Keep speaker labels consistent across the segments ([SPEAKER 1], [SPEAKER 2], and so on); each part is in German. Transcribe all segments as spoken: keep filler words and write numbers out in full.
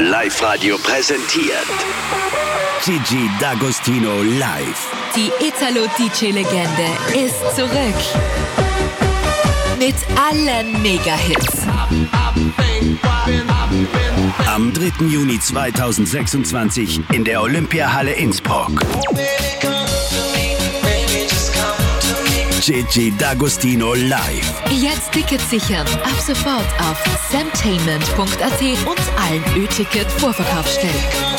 [SPEAKER 1] Live-Radio präsentiert Gigi D'Agostino live.
[SPEAKER 2] Die Italo-D J-Legende ist zurück. Mit allen Mega-Hits.
[SPEAKER 1] Am dritten Juni zweitausendsechsundzwanzig in der Olympiahalle Innsbruck. Gigi D'Agostino live.
[SPEAKER 2] Jetzt Tickets sichern. Ab sofort auf samtainment punkt a t und allen Ö-Ticket-Vorverkaufsstellen.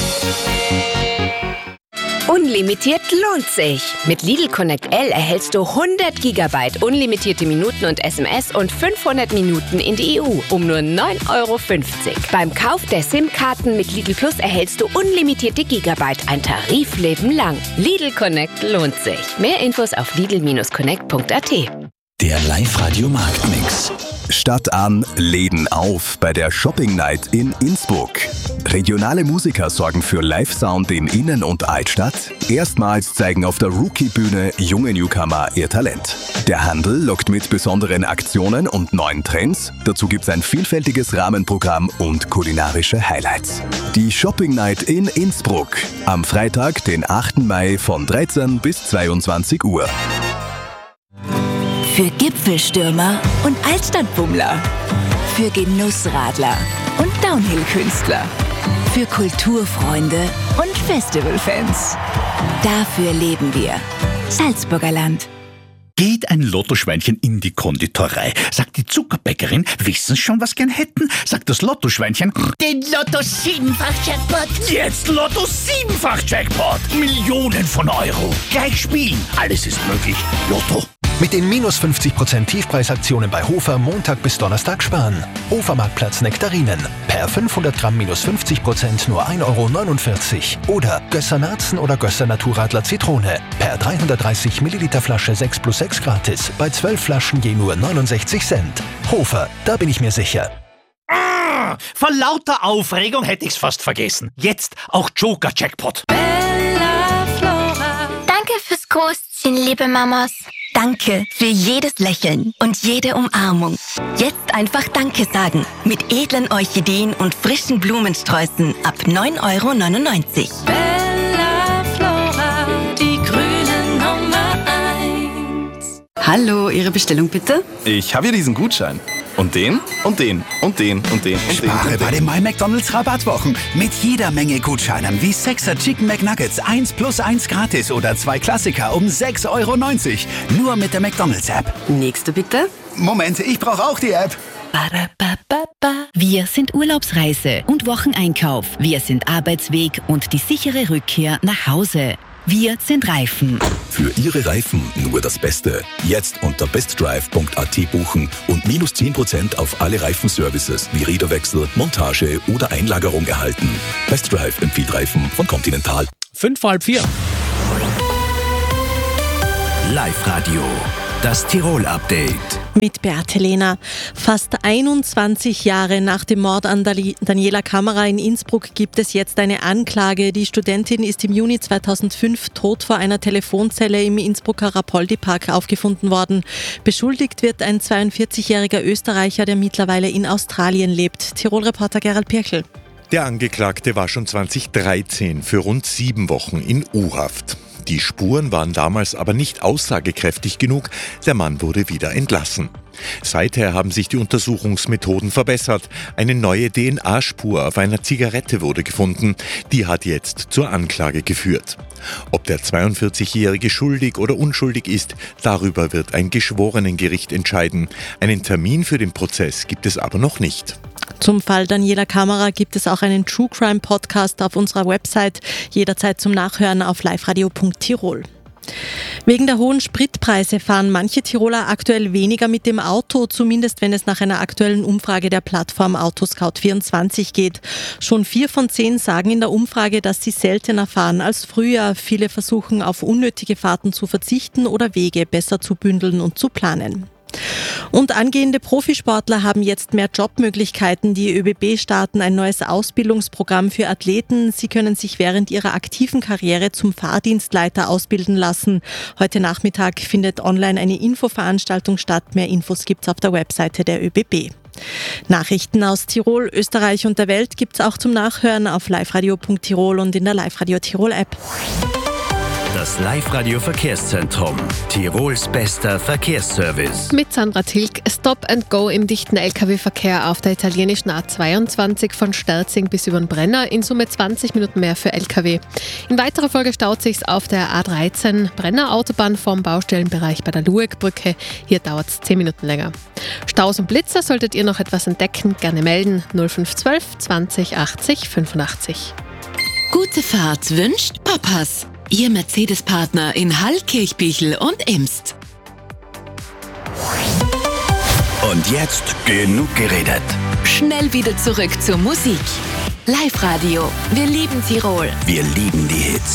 [SPEAKER 3] Unlimitiert lohnt sich. Mit Lidl Connect L erhältst du hundert Gigabyte unlimitierte Minuten und S M S und fünfhundert Minuten in die E U um nur neun Euro fünfzig. Beim Kauf der SIM-Karten mit Lidl Plus erhältst du unlimitierte Gigabyte, ein Tarifleben lang. Lidl Connect lohnt sich. Mehr Infos auf lidl connect punkt a t.
[SPEAKER 1] Der Live-Radio-Marktmix.
[SPEAKER 4] Stadt an, Läden auf bei der Shopping Night in Innsbruck. Regionale Musiker sorgen für Live-Sound in Innen- und Altstadt. Erstmals zeigen auf der Rookie-Bühne junge Newcomer ihr Talent. Der Handel lockt mit besonderen Aktionen und neuen Trends. Dazu gibt's ein vielfältiges Rahmenprogramm und kulinarische Highlights. Die Shopping Night in Innsbruck. Am Freitag, den achten Mai von dreizehn bis zweiundzwanzig Uhr.
[SPEAKER 5] Für Gipfelstürmer und Altstadtbummler. Für Genussradler und Downhill-Künstler. Für Kulturfreunde und Festivalfans. Dafür leben wir. Salzburger Land.
[SPEAKER 6] Geht ein Lottoschweinchen in die Konditorei, sagt die Zuckerbäckerin, wissen schon, was gern hätten, sagt das Lottoschweinchen,
[SPEAKER 7] den Lotto-Siebenfach-Jackpot.
[SPEAKER 6] Jetzt Lotto-Siebenfach-Jackpot. Millionen von Euro. Gleich spielen. Alles ist möglich. Lotto.
[SPEAKER 8] Mit den minus fünfzig Prozent Tiefpreisaktionen bei Hofer Montag bis Donnerstag sparen. Hofer-Marktplatz Nektarinen. Per fünfhundert Gramm minus fünfzig Prozent nur ein Euro neunundvierzig. Oder Gösser Narzen oder Gösser Naturradler Zitrone. Per dreihundertdreißig Milliliter Flasche sechs plus sechs gratis. Bei zwölf Flaschen je nur neunundsechzig Cent. Hofer, da bin ich mir sicher.
[SPEAKER 6] Ah, vor lauter Aufregung hätte ich's fast vergessen. Jetzt auch Joker-Jackpot.
[SPEAKER 9] Bella Flora. Danke fürs Großziehen, liebe Mamas.
[SPEAKER 5] Danke für jedes Lächeln und jede Umarmung. Jetzt einfach Danke sagen. Mit edlen Orchideen und frischen Blumensträußen ab neun Euro neunundneunzig.
[SPEAKER 2] Bella Flora, die grüne Nummer eins.
[SPEAKER 10] Hallo, Ihre Bestellung bitte?
[SPEAKER 11] Ich habe hier diesen Gutschein. Und den, und den, und den, und den, und
[SPEAKER 1] Spare
[SPEAKER 11] den.
[SPEAKER 1] bei den My McDonald's Rabattwochen mit jeder Menge Gutscheinen wie sechser Chicken McNuggets eins plus eins gratis oder zwei Klassiker um sechs Euro neunzig. Nur mit der McDonald's App.
[SPEAKER 10] Nächste bitte.
[SPEAKER 1] Moment, ich brauche auch die App.
[SPEAKER 12] Wir sind Urlaubsreise und Wocheneinkauf. Wir sind Arbeitsweg und die sichere Rückkehr nach Hause. Wir sind Reifen.
[SPEAKER 4] Für Ihre Reifen nur das Beste. Jetzt unter bestdrive punkt a t buchen und minus zehn Prozent auf alle Reifenservices wie Räderwechsel, Montage oder Einlagerung erhalten. Bestdrive empfiehlt Reifen von Continental.
[SPEAKER 13] Fünf halb vier.
[SPEAKER 1] Live-Radio. Das Tirol-Update.
[SPEAKER 14] Mit Beate Lehner. Fast einundzwanzig Jahre nach dem Mord an Daniela Kammerer in Innsbruck gibt es jetzt eine Anklage. Die Studentin ist im Juni zweitausendfünf tot vor einer Telefonzelle im Innsbrucker Rapoldi-Park aufgefunden worden. Beschuldigt wird ein zweiundvierzigjähriger Österreicher, der mittlerweile in Australien lebt. Tirol-Reporter Gerald Pirchel.
[SPEAKER 15] Der Angeklagte war schon zweitausenddreizehn für rund sieben Wochen in U-Haft. Die Spuren waren damals aber nicht aussagekräftig genug. Der Mann wurde wieder entlassen. Seither haben sich die Untersuchungsmethoden verbessert. Eine neue D N A-Spur auf einer Zigarette wurde gefunden. Die hat jetzt zur Anklage geführt. Ob der zweiundvierzigjährige schuldig oder unschuldig ist, darüber wird ein Geschworenengericht entscheiden. Einen Termin für den Prozess gibt es aber noch nicht.
[SPEAKER 14] Zum Fall Daniela Kammerer gibt es auch einen True Crime Podcast auf unserer Website, jederzeit zum Nachhören auf liveradio punkt tirol. Wegen der hohen Spritpreise fahren manche Tiroler aktuell weniger mit dem Auto, zumindest wenn es nach einer aktuellen Umfrage der Plattform Autoscout vierundzwanzig geht. Schon vier von zehn sagen in der Umfrage, dass sie seltener fahren als früher. Viele versuchen, auf unnötige Fahrten zu verzichten oder Wege besser zu bündeln und zu planen. Und angehende Profisportler haben jetzt mehr Jobmöglichkeiten. Die ÖBB starten ein neues Ausbildungsprogramm für Athleten. Sie können sich während ihrer aktiven Karriere zum Fahrdienstleiter ausbilden lassen. Heute Nachmittag findet online eine Infoveranstaltung statt. Mehr Infos gibt's auf der Webseite der ÖBB. Nachrichten aus Tirol, Österreich und der Welt gibt's auch zum Nachhören auf liveradio punkt tirol und in der Live-Radio Tirol App.
[SPEAKER 13] Das Live-Radio Verkehrszentrum. Tirols bester Verkehrsservice.
[SPEAKER 16] Mit Sandra Tilg. Stop and Go im dichten L K W-Verkehr auf der italienischen A zweiundzwanzig von Sterzing bis über den Brenner. In Summe zwanzig Minuten mehr für L K W. In weiterer Folge staut sich's auf der A dreizehn Brenner Autobahn vom Baustellenbereich bei der Lueckbrücke. Hier dauert's zehn Minuten länger. Staus und Blitzer solltet ihr noch etwas entdecken, gerne melden. null fünf eins zwei zwanzig achtzig fünfundachtzig.
[SPEAKER 12] Gute Fahrt wünscht Papas. Ihr Mercedes-Partner in Hall, Kirchbichel und Imst.
[SPEAKER 1] Und jetzt genug geredet.
[SPEAKER 12] Schnell wieder zurück zur Musik. Live-Radio. Wir lieben Tirol.
[SPEAKER 1] Wir lieben die Hits.